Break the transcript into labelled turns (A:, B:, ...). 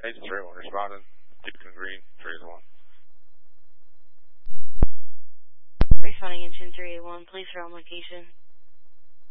A: Agent 381 responding. Deacon Green, 381.
B: Responding Agent 381, police are on location.